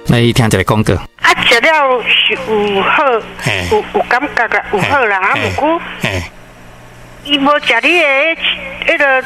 来听一个广告。 食了是有好，有感觉啦，有好啦，不过，伊无食你的迄个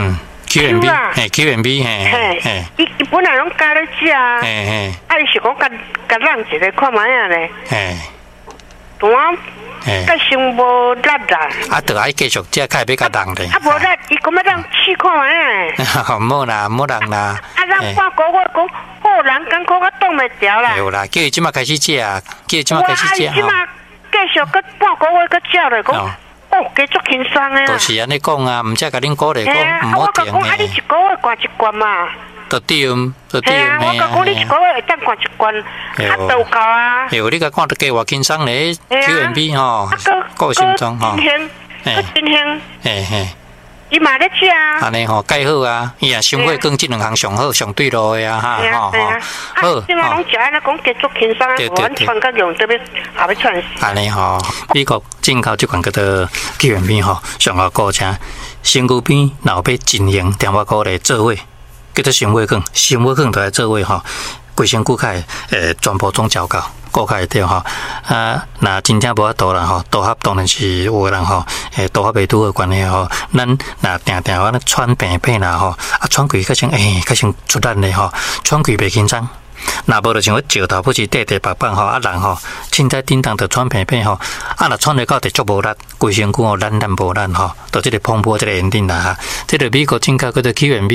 QNB，QNB， 伊本来拢加咧食，伊是讲甲让一个看卖啊咧，懂啊？甲先无力啦， 就爱继续食，较要甲人咧。 无力，伊讲要让试看卖啊。 冇啦，冇人啦。 让半个月讲，好人艰苦，我挡袂牢啦。 有啦，叫伊即马开始食，叫伊即马开始食即马继续搁半个月搁食咧，讲。加足轻松诶！ 就是安尼讲啊，毋则甲恁鼓励讲，毋好停诶。 我讲，你一个月灌一罐嘛。 对，对。 我讲你一个月会当灌一罐，都有够啊。 有你甲看得加偌轻松咧，QNB 吼，够心脏吼， 真香，伊嘛咧食啊。 安尼吼，介好啊，伊也心血管即两项上好、上对路诶啊，哈， 好。即马拢食安尼讲加足轻松啊，阮穿甲用特别后要穿。 安尼吼，美国进口即款叫做 QNB 吼，上好顾车，身躯边若要进行电话鼓励做伙，叫做心血管，心血管都来做伙吼，规身躯开全部总照到。顾较会着吼，若真正无法度啦吼，拄合当然是有个人吼，拄合袂拄的关系吼，咱若定定安尼喘病病啦吼，喘气较像较像出力咧吼，喘气袂轻松。若无就像石头不是地地白板吼，人吼凊彩叮当着喘病病吼，若喘得到就足无力，规身躯吼懒无力吼，就即个碰破即个原因啦哈。即个美国进口叫做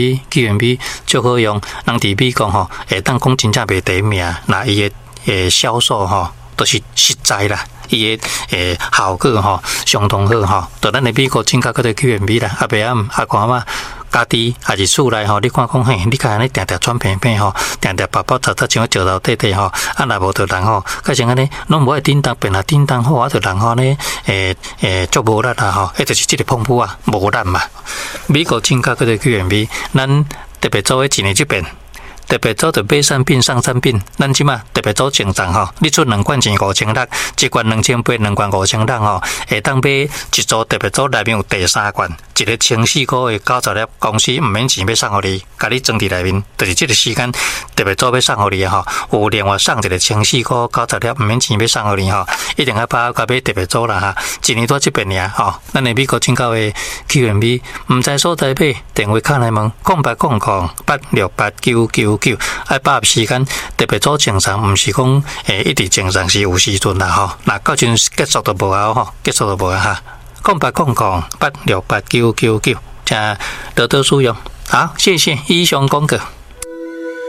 QNB 足好用，人伫美国吼，当讲真正袂第一名，那伊个销售吼都是实在啦，伊个效果吼相当好吼。就咱的美国进口叫做 QNB 啦，阿伯阿看嘛，家己还是厝内吼，你看讲嘿，你看安尼定定喘病病吼，定定白白擦擦像石头底底吼，若无着人吼，较像安尼拢无爱叮当，变啊叮当好，着人吼呢，足无力啦吼，就是即个碰破啊，无力嘛。美国进口叫做 QNB， 咱特别做一年即边。特别做着买产品送产品，咱即马特别做正常吼，你出2罐钱5600，一罐2800，2罐5600吼，会当买一组特别做内面有第3罐，一个14块的90粒，公司毋免钱要送互你，甲你装伫内面，就是即个时间特别做要送互你吼，有另外送一个14块90粒，毋免钱要送互你吼，一定要把甲买特别做啦哈，一年多即边尔吼，咱的美国进口的 QNB， 毋知所在买，电话敲来问，0800868999。爱把握时间，特别做正常，毋是讲一直正常是有时阵啦吼。那到阵结束都无啊吼，结束都无啊哈。0800868999，请多多使用。好，谢谢以上广告。